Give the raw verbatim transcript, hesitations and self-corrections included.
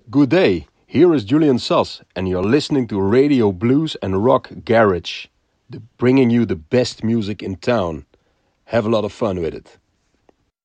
Good day, here is Julian Sass, and you're listening to Radio Blues and Rock Garage, the, bringing you the best music in town. Have a lot of fun with it.